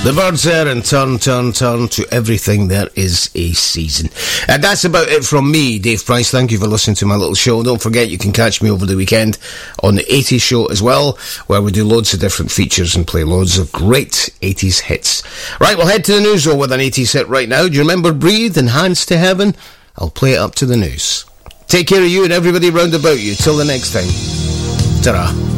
The Birds there, and turn to everything. There is a season. And that's about it from me, Dave Price. Thank you for listening to my little show. Don't forget you can catch me over the weekend on the 80s show as well, where we do loads of different features and play loads of great 80s hits. Right, we'll head to the news though with an 80s hit right now. Do you remember Breathe and Hands to Heaven? I'll play it up to the news. Take care of you and everybody round about you. Till the next time. Ta-ra.